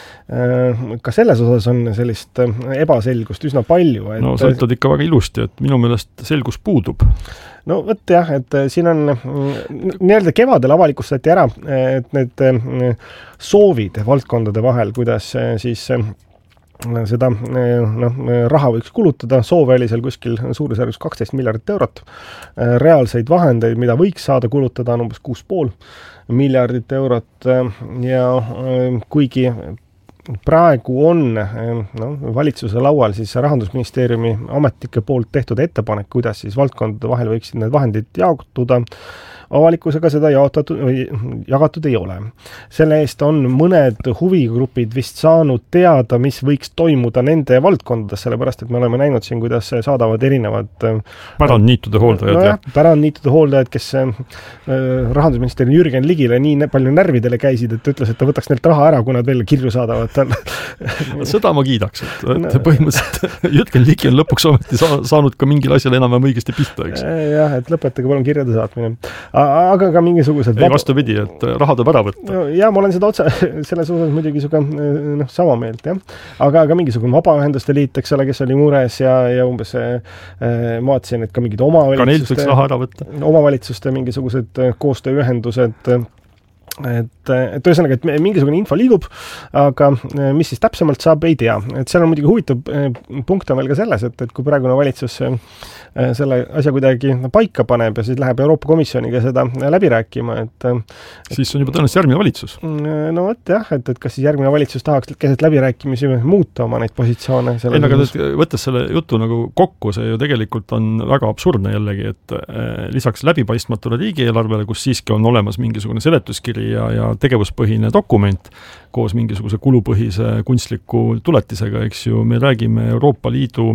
Ka selles osas on sellist ebaselgust üsna palju. No sa ütled ikka väga ilusti, et minu meelest selgus puudub. No võt jah, et siin on nii-öelda kevadel avalikustati ära, et need soovid valdkondade vahel, kuidas siis seda raha võiks kulutada, soov oli seal kuskil suurusjärgus 12 miljardit eurot. Reaalseid vahendeid, mida võiks saada kulutada, on umbes 6,5 miljardit eurot ja kuigi praegu on valitsuse laual siis Rahandusministeeriumi ametnike poolt tehtud ettepanek, kuidas siis valdkondade vahel võiksid need vahendid jaotuda, avalikkusega seda jagatud ei ole. Selle eest on mõned huvigrupid vist saanud teada, mis võiks toimuda nende valdkondades, sellepärast, et me oleme näinud siin, kuidas saadavad erinevad pärandniitude hooldajad. Pärandniitude hooldajad, kes Rahandusministeeriumi Jürgen Ligile nii palju närvidele käisid, et ütles, et ta võtaks neilt raha ära, kui nad veel kirju saadavad. Seda ma kiidaks, et põhimõtteliselt Jürgen Ligi on lõpuks ometi saanud ka mingil asjal enam õigesti pihta, eks? Jah, et lõpetage palun kirjade saatmine. Aga ka mingisugused ei vastupidi, et raha tuleb ära võtta. Ja ma olen seda selles osas muidugi sama meelt, jah. Aga mingisugune vabaühenduste liit, eks ole, kes oli mures ja umbes ma vaatasin, et ka mingid omavalitsuste mingisugused koostööühendused, et ühesõnaga, et mingisugune info liigub, aga mis siis täpsemalt saab, ei tea. Et seal on muidugi huvitav punkt on veel ka selles, et kui praegune valitsus selle asja kuidagi paika paneb ja siis läheb Euroopa Komisjoniga seda läbi rääkima, et siis on juba tõenäoliselt järgmine valitsus. No võt jah, et kas siis järgmine valitsus tahaks keset läbirääkimisi muuta oma neid positsioone. Aga võttes selle jutu nagu kokku, see ju tegelikult on väga absurdne jällegi, et lisaks läbipaistmatule riigieelarvele, kus siiski on olemas mingisugune seletuskiri ja tegevuspõhine dokument koos mingisuguse kulupõhise kunstliku tuletisega, eks ju, me räägime Euroopa Liidu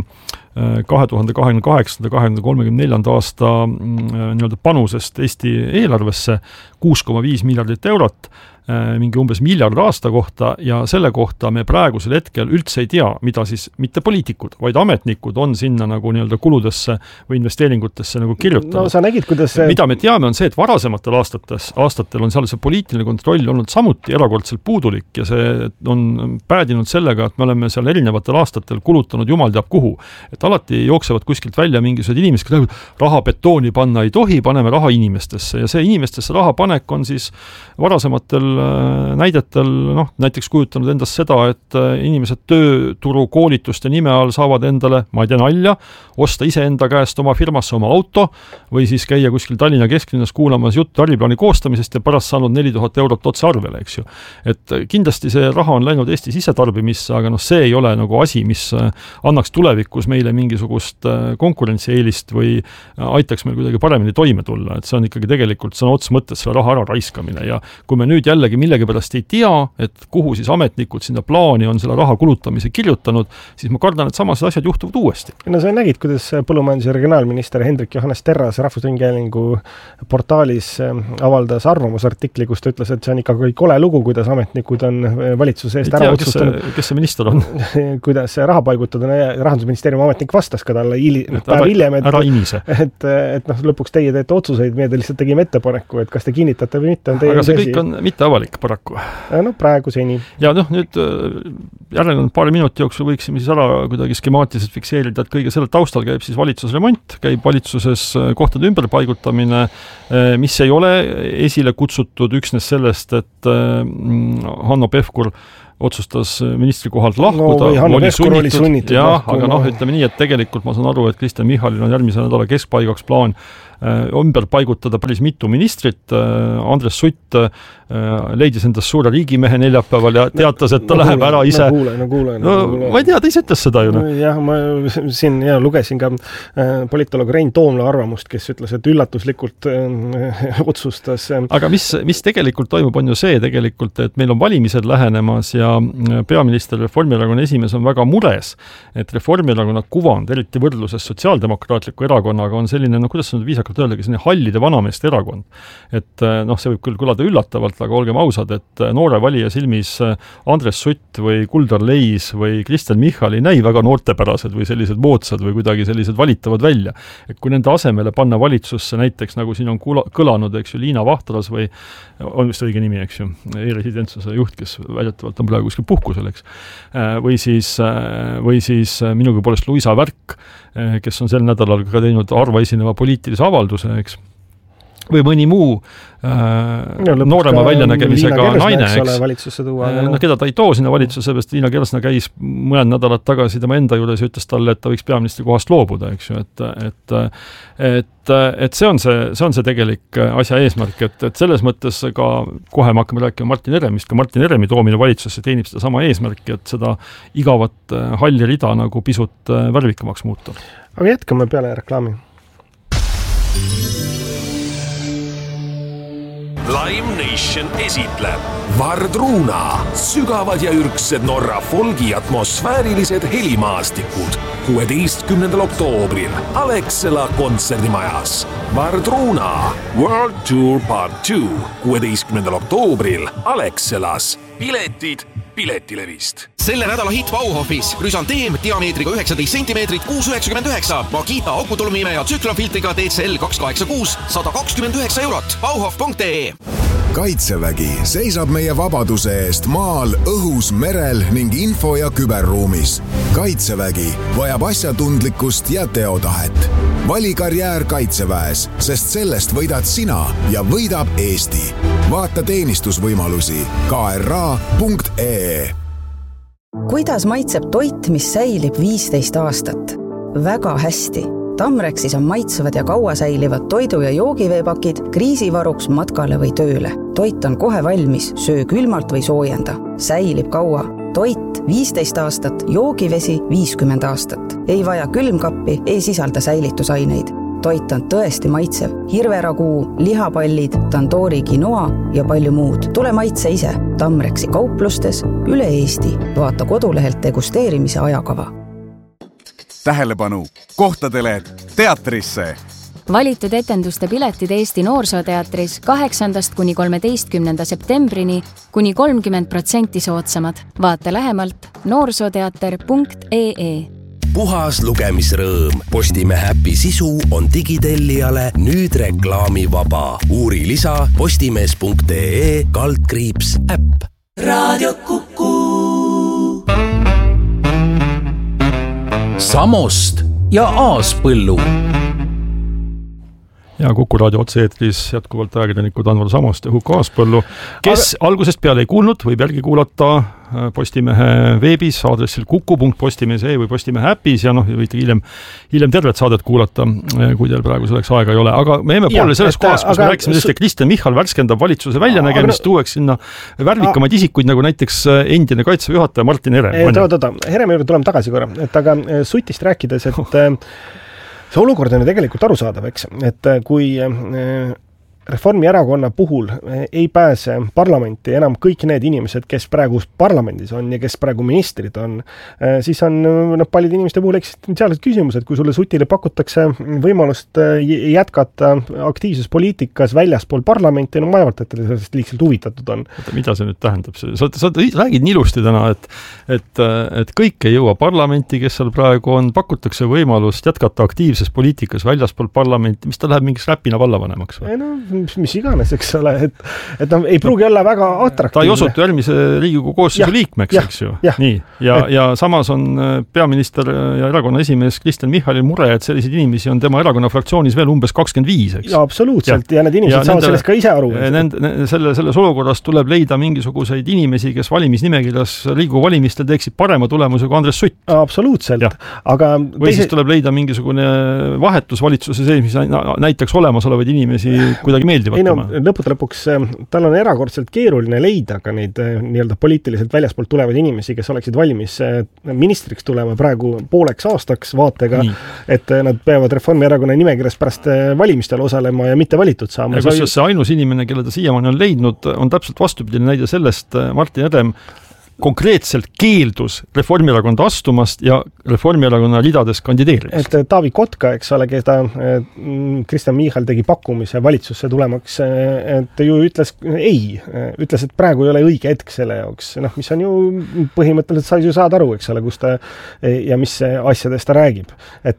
2028-2034 aasta nii-öelda panusest Eesti eelarvesse 6,5 miljardit eurot, mingi umbes miljard aasta kohta ja selle kohta me praegusel hetkel üldse ei tea, mida siis mitte poliitikud, vaid ametnikud on sinna nagu nii-öelda kuludesse või investeeringutesse nagu kirjutanud. No sa nägid, kuidas mida me teame on see, et varasematel aastatel on seal see poliitiline kontroll olnud samuti erakordselt puudulik ja see on päädinud sellega, et me oleme seal erinevatel aastatel kulutanud jumal teab kuhu. Et alati jooksevad kuskilt välja mingisugused inimesed, kes raha betooni panna ei tohi, paneme raha inimestesse ja see inimestesse raha panek on siis varasematel näidetel, näiteks kujutanud endast seda, et inimesed tööturu koolituste nime all saavad endale, ma ei tea, nalja, osta ise enda käest oma firmasse oma auto või siis käia kuskil Tallinna kesklinnas kuulamas juttu äriplaani koostamisest ja pärast saanud 4000 eurot otse arvele, eks ju. Et kindlasti see raha on läinud Eesti sisetarbimisse, aga see ei ole nagu asi, mis annaks tulevikus meile mingisugust konkurentsieelist või aitaks meil kuidagi paremini toime tulla. Et see on ikkagi tegelikult sõna otsa mõttes selle raha ära raiskamine ja kui me nüüd jällegi millegipärast ei tea, et kuhu siis ametnikud sinna plaani on selle raha kulutamise kirjutanud, siis ma kardan, et samased asjad juhtuvad uuesti. No sa nägid, kuidas põllumajandus- ja regionaalminister Hendrik Johannes Terras Rahvusringhäälingu portaalis avaldas arvamusartikli, kus ta ütles, et see on ikka kole lugu, kuidas ametnikud on valitsuse eest ära otsustanud. Kes see minister on? Kuidas raha paigutada, Rahandusministeeriumi ametnik vastas ka talle päev hiljem, et lõpuks teie teete otsuseid, meie te lihtsalt tegime ettepaneku, et kas te kinnitate või mitte. Aga see kõik on mitte päevalik paraku. No praegu seni. Ja nüüd järelikult paari minuti jooksul võiksime siis ära kuidagi skemaatiliselt fikseerida, et kõige selle taustal käib siis valitsusremont, käib valitsuses kohtade ümberpaigutamine, mis ei ole esile kutsutud üksnes sellest, et Hanno Pevkur otsustas ministri kohalt lahkuda. Hanno Pevkur oli sunnitud lahkuma. Aga ütleme nii, et tegelikult ma saan aru, et Kristen Michalil on järgmise nädala keskpaigaks plaan ümber paigutada päris mitu ministrit. Andres Sutt leidis endast suure riigimehe neljapäeval ja teatas, et ta läheb ära ise. Ma ei tea, ta ise ütles seda ju. Jah, ma siin lugesin ka politoloog Rein Toomla arvamust, kes ütles, et üllatuslikult otsustas. Aga mis tegelikult toimub, on ju see tegelikult, et meil on valimised lähenemas ja peaminister Reformierakonna esimees on väga mures, et Reformierakonna kuvand, eriti võrdluses sotsiaaldemokraatliku erakonnaga, on selline, kuidas on viisakalt öeldagi, selline hallide vanameeste erakond. Et see võib küll kõlada üllatavalt, aga olgem ausad, et noore valija silmis Andres Sutt või Kuldar Leis või Kristen Michal ei näi väga noortepärased või sellised moodsad või kuidagi sellised valitavad välja. Et kui nende asemele panna valitsusse näiteks, nagu siin on kõlanud, eks ju, Liina Vahtras või on vist õige nimi, eks ju, e-residentsuse juht, kes väidetavalt on praegu kuskil puhkusel, eks. Või siis minugi poolest Luisa Värk, kes on sel nädalal ka teinud harva esineva poliitilise avalduse, eks. Või mõni muu noorema väljanägemisega naine, eks. Keda ta ei too sinna valitsusse, seepärast Liina Kersna käis mõned nädalad tagasi tema enda juures ja ütles talle, et ta võiks peaministri kohast loobuda, eks ju, et see on see tegelik asja eesmärk, et selles mõttes ka kohe me hakkame rääkima Martin Heremist, ka Martin Heremi toomine valitsusse teenib seda sama eesmärki, et seda igavat halli rida nagu pisut värvikamaks muuta. Aga jätkame peale reklaami. Live Nation esitleb Vardruna, sügavad ja ürgsed Norra folgi atmosfäärilised helimaastikud 16. oktoobril Alexela kontserdimajas. Vardruna World Tour Part 2 16. oktoobril Alexelas. Piletid Piletilevist. Selle nädala hitt Bauhofis Chrysantheme diameetriga 19 cm 6,99, Makita akutulumimeja tsüklonfiltriga DCL 286 129 €. Bauhof.ee. Kaitsevägi seisab meie vabaduse eest maal, õhus, merel ning info- ja küberruumis. Kaitsevägi vajab asjatundlikkust ja teotahet. Vali karjäär Kaitseväes, sest sellest võidad sina ja võidab Eesti. Vaata teenistusvõimalusi kra.ee. Kuidas maitseb toit, mis säilib 15 aastat? Väga hästi. Tamrexis on maitsevad ja kaua säilivad toidu- ja joogiveepakid kriisivaruks matkale või tööle. Toit on kohe valmis, söö külmalt või soojenda. Säilib kaua. Toit 15 aastat, joogivesi 50 aastat. Ei vaja külmkappi, ei sisalda säilitusaineid. Toit on tõesti maitsev. Hirveraguu, lihapallid, tandoori quinoa ja palju muud. Tule maitse ise. Tamrexi kauplustes üle Eesti. Vaata kodulehelt degusteerimise ajakava. Tähelepanu! Kohtadele teatrisse! Valitud etenduste piletid Eesti Noorsooteatris 8. kuni 13. septembrini kuni 30% soodsamad. Vaata lähemalt noorsooteater.ee. Puhas lugemisrõõm. Postimehe äpi sisu on digitellijale nüüd reklaamivaba. Uuri lisa postimees.ee/äpp. Raadio Kuku. Samost ja Aaspõllu. Ja Kuku raadio otse-eetris jätkuvalt ajakirjanikud Anvar Samost ja Huko Aaspõllu, kes algusest peale ei kuulnud, võib järgi kuulata Postimehe veebis aadressil kuku.postimees.ee või Postimehe äpis ja võite hiljem tervet saadet kuulata, kui teil praegu selleks aega ei ole. Aga me jäime poole selles kohas, kus me rääkisime sellest, et Kristen Michal värskendab valitsuse väljanägemist, tuueks sinna värvikamaid isikuid, nagu näiteks endine kaitseväe juhataja Martin Herem. Heremi juurde tuleme tagasi korra, et aga Sutist rääkides, et see olukord on ju tegelikult arusaadav, eks, et kui Reformierakonna puhul ei pääse parlamenti enam kõik need inimesed, kes praegu parlamendis on ja kes praegu ministrid on, siis on paljud inimeste puhul eksistentsiaalsed küsimused, kui sulle Sutile pakutakse võimalust jätkata aktiivses poliitikas väljaspool parlamenti, no ma ei arvata, et ta sellest liigselt huvitatud on. Mida see nüüd tähendab? Sa räägid nii ilusti täna, et kõik ei jõua parlamenti, kes seal praegu on, pakutakse võimalust jätkata aktiivses poliitikas väljaspool parlamenti, mis ta läheb mingiks räpina vallavanemaks või? mis iganes, eks ole, et noh, ei pruugi olla väga atraktiivne. Ta ei osutu järgmise Riigikogu koosseisu liikmeks, eks ju. Nii. Ja samas on peaminister ja erakonna esimees Kristen Michalil mure, et selliseid inimesi on tema erakonna fraktsioonis veel umbes 25, eks. Ja absoluutselt, ja need inimesed saavad sellest ka ise aru. Selles olukorras tuleb leida mingisuguseid inimesi, kes valimisnimekirjas Riigikogu valimistel teeksid parema tulemuse kui Andres Sutt. Absoluutselt. Aga või siis tuleb leida mingisugune vahetus valitsuse sees, mis näiteks olemasolevaid inimesi kuidagi meeldivalt. Lõpuks tal on erakordselt keeruline leida ka neid nii-öelda poliitiliselt väljaspoolt tulevaid inimesi, kes oleksid valmis ministriks tulema praegu pooleks aastaks vaatega, et nad peavad Reformierakonna nimekirjas pärast valimistel osalema ja mitte valitud saama. Ja kusjuures see ainus inimene, kelle ta siiamaani on leidnud, on täpselt vastupidine näide sellest Martin Herem konkreetselt keeldus Reformierakonda astumast ja Reformierakonna ridades kandideerimist. Et Taavi Kotka, eks ole, keda Kristen Michal tegi pakkumise valitsusse tulemaks, et ju ütles ei, ütles, et praegu ei ole õige hetk selle jaoks, mis on ju põhimõtteliselt sa ju saad aru, eks ole, kus ta ja mis asjadest ta räägib. Et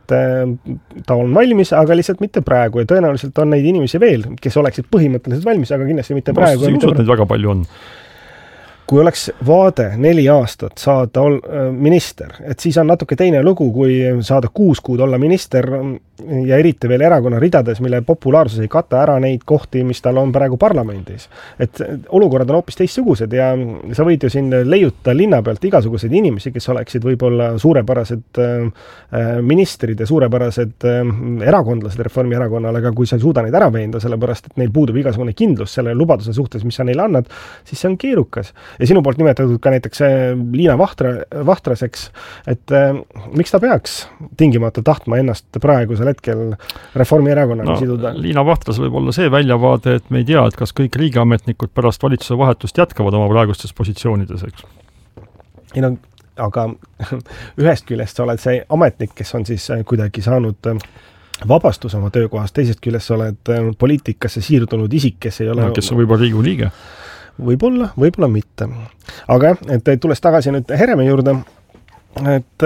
ta on valmis, aga lihtsalt mitte praegu ja tõenäoliselt on neid inimesi veel, kes oleksid põhimõtteliselt valmis, aga kindlasti mitte praegu. Ma usun, et väga palju on. Kui oleks vaade 4 aastat saada minister, et siis on natuke teine lugu, kui saada 6 kuud olla minister ja eriti veel erakonna ridades, mille populaarsus ei kata ära neid kohti, mis tal on praegu parlamendis. Et olukorrad on hoopis teistsugused ja sa võid ju siin leiuta linna pealt igasuguseid inimesi, kes oleksid võib-olla suurepärased ministrid ja suurepärased erakondlased Reformierakonnale, aga kui sa ei suuda neid ära veenda, sellepärast, et neil puudub igasugune kindlus selle lubaduse suhtes, mis sa neile annad, siis see on keerukas. Ja sinu poolt nimetatud ka näiteks Liina Vahtraseks, et miks ta peaks tingimata tahtma ennast praegusel hetkel Reformierakonnaga siduda? Liina Vahtras võib olla see väljavaade, et me ei tea, et kas kõik riigiametnikud pärast valitsuse vahetust jätkavad oma praegustes positsioonides, eks? Aga ühest küljest sa oled see ametnik, kes on siis kuidagi saanud vabastus oma töökohast, teisest küljest sa oled poliitikasse siirdunud isik, kes ei ole... kes on võib-olla Riigikogu liige. Võib-olla mitte. Aga et tules tagasi nüüd Heremi juurde, et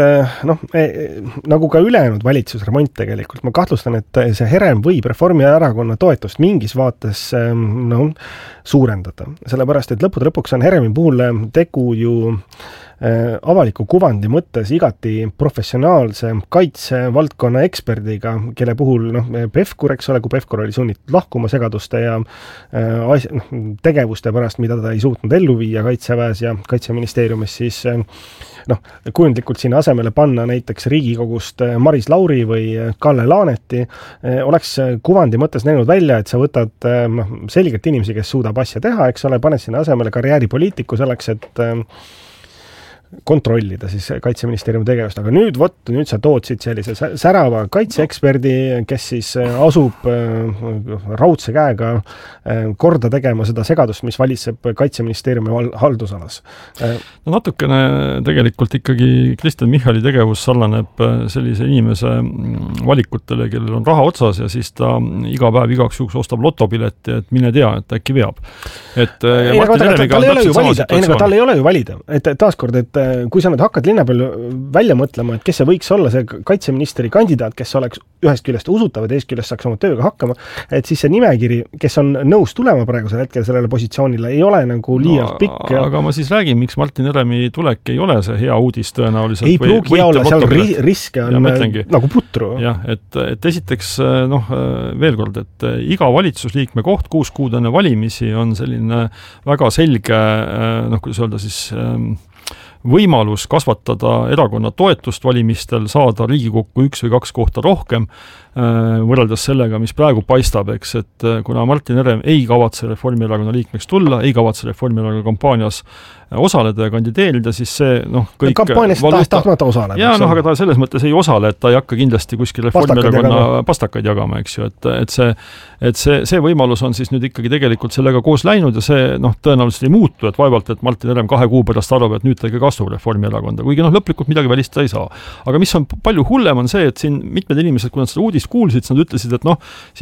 nagu ka ülejäänud valitsusremont tegelikult, ma kahtlustan, et see Herem võib Reformierakonna toetust mingis vaates suurendada. Sellepärast, et lõpuks on Heremi puhul tegu ju avaliku kuvandi mõttes igati professionaalse kaitsevaldkonna eksperdiga, kelle puhul Pevkur, eks ole, kui Pevkur oli sunnitud lahkuma segaduste ja tegevuste pärast, mida ta ei suutnud ellu viia Kaitseväes ja Kaitseministeeriumis, siis kujundlikult sinna asemele panna näiteks Riigikogust Maris Lauri või Kalle Laaneti, oleks kuvandi mõttes näinud välja, et sa võtad selgelt inimesi, kes suudab asja teha, eks ole, paned sinna asemele karjääripoliitiku selleks, et kontrollida siis Kaitseministeeriumi tegevust, aga nüüd sa tood siit sellise särava kaitseeksperdi, kes siis asub raudse käega korda tegema seda segadust, mis valitseb Kaitseministeeriumi haldusalas. Natukene tegelikult ikkagi Kristen Michali tegevus sarnaneb sellise inimese valikutele, kellel on raha otsas ja siis ta iga päev igaks juhuks ostab lotopileti, et mine tea, et äkki veab. Tal ei ole ju valida, et taaskord, et kui sa nüüd hakkad linna peal välja mõtlema, et kes see võiks olla see kaitseministri kandidaat, kes oleks ühest küljest usutav ja teist küljest saaks oma tööga hakkama, et siis see nimekiri, kes on nõus tulema praegusel hetkel sellele positsioonile, ei ole nagu liialt pikk. Aga ma siis räägin, miks Martin Heremi tulek ei ole see hea uudis tõenäoliselt. Ei pruugi olla, seal riske on nagu putru. Jah, et esiteks veel kord, et iga valitsusliikme koht 6 kuud enne valimisi on selline väga selge, kuidas öelda siis võimalus kasvatada erakonna toetust valimistel, saada Riigikokku 1 või 2 kohta rohkem, võrreldes sellega, mis praegu paistab, eks, et kuna Martin Herem ei kavatse Reformierakonna liikmeks tulla, ei kavatse Reformierakonna kampaanias osaleda ja kandideerida, siis see kõik... Kampaanias tahtmata osaleb. Jaa, aga ta selles mõttes ei osale, et ta ei hakka kindlasti kuskil Reformierakonna pastakaid jagama, eks ju, et see võimalus on siis nüüd ikkagi tegelikult sellega koos läinud ja see tõenäoliselt ei muutu, et vaevalt, et Martin Herem 2 kuu pärast arvab, et nüüd ta ikka kasvab Reformierakonda, kuigi lõplikult midagi välistada ei saa. Aga mis on palju hullem on see, et siin mitmed inimesed, kui nad seda uudist kuulsid, nad ütlesid, et siin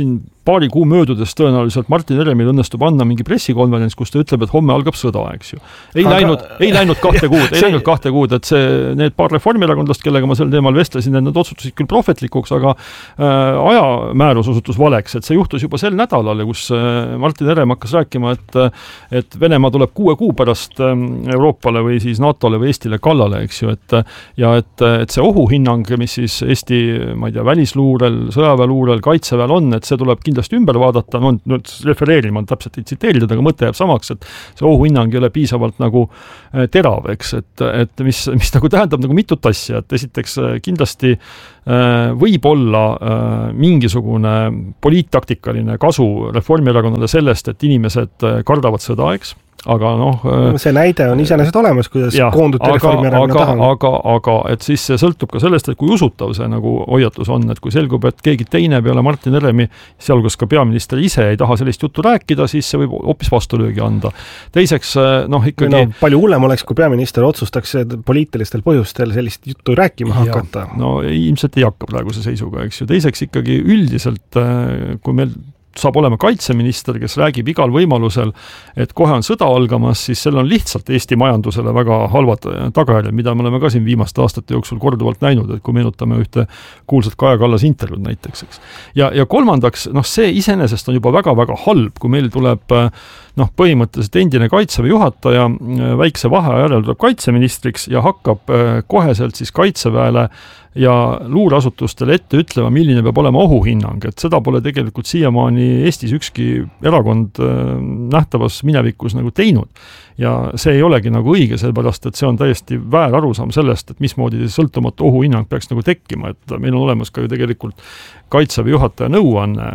paari kuu möödudes tõenäoliselt Martin Heremil õnnestub anda mingi pressikonverents, kus ta ütleb, et homme algab sõda, eks ju. Ei läinud 2 kuud, et need paar reformierakondlast, kellega ma sel teemal vestlesin, et nad otsustasid küll prohvetlikuks, aga ajamäärus osutus valeks, et see juhtus juba sel nädalal, kus Martin Herem hakkas rääkima, et Venemaa tuleb 6 kuu pärast Euroopale või siis NATOle või Eestile kallale, eks ju, et see ohuhinnang, mis siis Eesti, ma ei tea, välisluurel, sõjaväeluurel, kaitseväel on, et see tuleb kindlasti ümber vaadata, nüüd refereerima täpselt ei tsiteerida, aga mõte jääb samaks, et see ohuhinnang ei ole piisavalt nagu terav, eks, et mis nagu tähendab nagu mitut asja, et esiteks kindlasti võib olla mingisugune poliittaktikaline kasu Reformierakonnale sellest, et inimesed kardavad sõda, eks, aga see näide on iseenesest olemas, kuidas koonduti Reformierakonna taha. Aga et siis see sõltub ka sellest, et kui usutav see nagu hoiatus on, et kui selgub, et keegi teine peale Martin Heremi, sealhulgas ka peaminister ise ei taha sellist juttu rääkida, siis see võib hoopis vastulöögi anda. Teiseks, ikkagi... palju hullem oleks, kui peaminister otsustaks poliitilistel põhjustel sellist juttu rääkima hakata. Ilmselt ei hakka praeguse seisuga, eks ju. Teiseks ikkagi üldiselt, kui meil saab olema kaitseminister, kes räägib igal võimalusel, et kohe on sõda algamas, siis seal on lihtsalt Eesti majandusele väga halvad tagajärjed, mida me oleme ka siin viimaste aastate jooksul korduvalt näinud, et kui meenutame ühte kuulsat Kaja Kallas intervjuud näiteks, eks. Ja kolmandaks, see iseenesest on juba väga-väga halb, kui meil tuleb põhimõtteliselt endine kaitseväe juhataja väikse vaheaja järel tuleb kaitseministriks ja hakkab koheselt siis kaitseväele ja luureasutustele ette ütlema, milline peab olema ohuhinnang, et seda pole tegelikult siiamaani Eestis ükski erakond nähtavas minevikus nagu teinud. Ja see ei olegi nagu õige, sellepärast, et see on täiesti väär arusaam sellest, et mismoodi sõltumatu ohuhinnang peaks nagu tekkima, et meil on olemas ka ju tegelikult kaitseväe juhataja nõuanne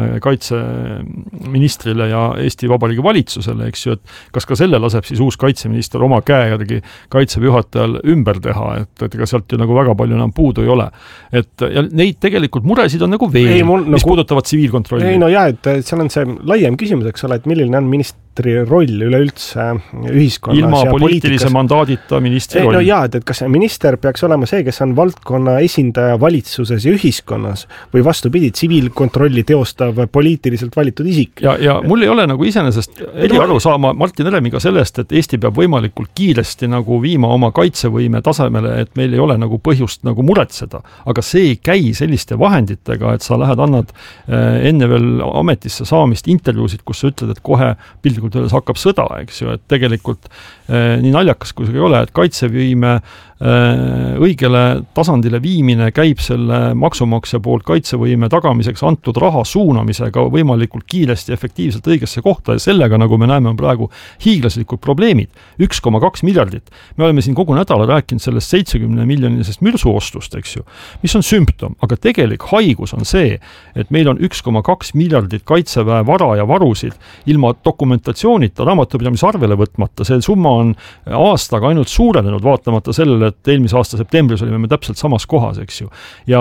kaitseministrile ja Eesti Vabariigi valitsusele, eks ju, et kas ka selle laseb siis uus kaitseminister oma käe järgi kaitseväe juhatajal ümber teha, et ega sealt ju nagu väga palju enam puudu ei ole. Ja neid tegelikult muresid on nagu veel, mis puudutavad tsiviilkontrolli. Et seal on see laiem küsimus, eks ole, et milline on ministri roll üleüldse ühiskonnas ilma ja poliitilise mandaadita ministri roll. Et kas minister peaks olema see, kes on valdkonna esindaja valitsuses ja ühiskonnas või vastupidi, tsiviilkontrolli teostav poliitiliselt valitud isik. Ja mul ei ole nagu iseenesest aru saama Martin Heremiga sellest, et Eesti peab võimalikult kiiresti nagu viima oma kaitsevõime tasemele, et meil ei ole nagu põhjust nagu muretseda. Aga see ei käi selliste vahenditega, et sa lähed annad enne veel ametisse saamist intervjuusid, kus sa ütled, et kohe pildikult hakkab sõda, eks ju, et tegelikult nii naljakas kui see ei ole, et kaitsevõime õigele tasandile viimine käib selle maksumaksja poolt kaitsevõime tagamiseks antud raha suunamisega võimalikult kiiresti efektiivselt õigesse kohta ja sellega, nagu me näeme, on praegu hiiglaslikud probleemid. 1,2 miljardit. Me oleme siin kogu nädala rääkinud sellest 70 miljonilisest mürsuostust, eks ju, mis on sümptom, aga tegelik haigus on see, et meil on 1,2 miljardit kaitseväe vara ja varusid ilma dokumentatsioonita, raamatupidamise arvele võtmata. See summa on aastaga ainult suurenenud, vaatamata sellele, et eelmise aasta septembris olime me täpselt samas kohas, eks ju. Ja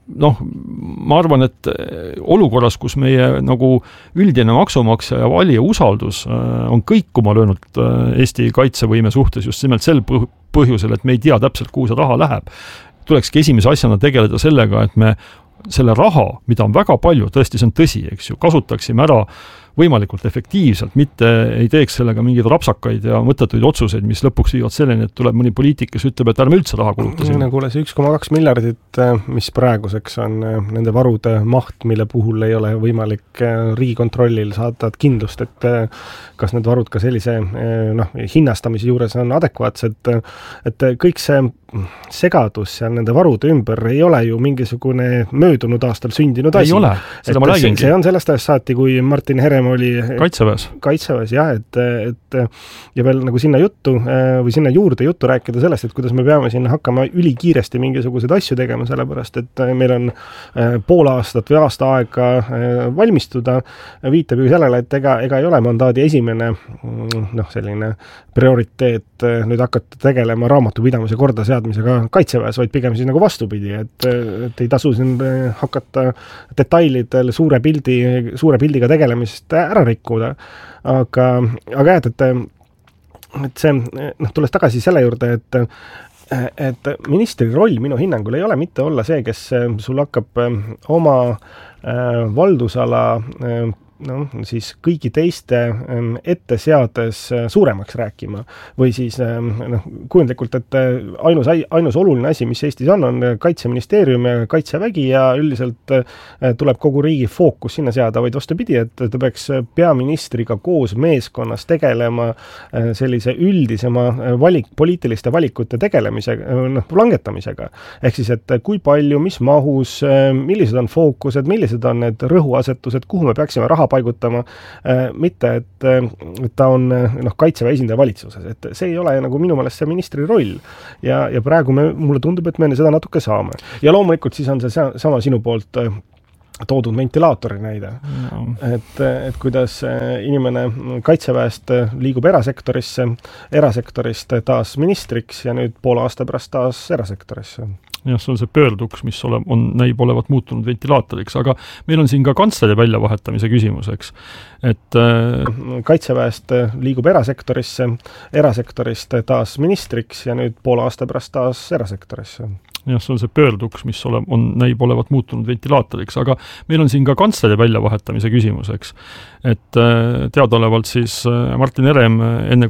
ma arvan, et olukorras, kus meie nagu üldine maksumaksja ja valija usaldus on kõikuma löönud Eesti kaitsevõime suhtes just nimelt sel põhjusel, et me ei tea täpselt, kuhu see raha läheb, tulekski esimese asjana tegeleda sellega, et me selle raha, mida on väga palju, tõesti see on tõsi, eks ju, kasutaksime ära võimalikult efektiivselt, mitte ei teeks sellega mingeid rapsakaid ja mõttetuid otsuseid, mis lõpuks viivad selleni, et tuleb mõni poliitik, kes ütleb, et ärme üldse raha kulutasime. Kuule, see 1,2 miljardit, mis praeguseks on nende varude maht, mille puhul ei ole võimalik Riigikontrollil saada kindlust, et kas need varud ka sellise hinnastamise juures on adekvaatsed, et kõik see segadus ja nende varude ümber ei ole ju mingisugune möödunud aastal sündinud asi. Ei ole, seda ma räägingi. See on sellest ajast saati, kui Martin Herem oli kaitseväes, jah, et ja veel nagu sinna juttu või sinna juurde juttu rääkida sellest, et kuidas me peame sinna hakkama ülikiiresti mingisuguseid asju tegema, sellepärast, et meil on pool aastat või aasta aega valmistuda, viitab ju sellele, et ega ei ole mandaadi esimene selline prioriteet nüüd hakata tegelema raamatupidamise korda seadmisega kaitseväes, vaid pigem siis nagu vastupidi, et ei tasu siin hakata detailidel suure pildiga tegelemist ära rikkuda. Aga et see, tulles tagasi selle juurde, et ministri roll minu hinnangul ei ole mitte olla see, kes sul hakkab oma valdusala siis kõigi teiste ette seades suuremaks rääkima või siis kujundlikult, et ainus oluline asi, mis Eestis on Kaitseministeerium ja Kaitsevägi ja üldiselt tuleb kogu riigi fookus sinna seada, vaid vastupidi, et ta peaks peaministriga koos meeskonnas tegelema sellise üldisema poliitiliste valikute langetamisega. Ehk siis, et kui palju, mis mahus, millised on fookused, millised on need rõhuasetused, kuhu me peaksime raha paigutama, mitte, et ta on Kaitseväe esindaja valitsuses, et see ei ole nagu minu meelest see ministri roll ja praegu mulle tundub, et me seda natuke saame. Ja loomulikult siis on see sama sinu poolt toodud ventilaatori näide, et kuidas inimene Kaitseväest liigub erasektorist taas ministriks ja nüüd poole aasta pärast taas erasektorisse. Jah, see on see pöörduks, mis näib olevat muutunud ventilaatoriks, aga meil on siin ka kantsleri väljavahetamise küsimuseks. Et Kaitseväest liigub erasektorist taas ministriks ja nüüd poole aasta pärast taas erasektorisse. Jah, see on see pöörduks, mis näib olevat muutunud ventilaatoriks, aga meil on siin ka kantsleri väljavahetamise küsimuseks. Et teadaolevalt siis Martin Herem enne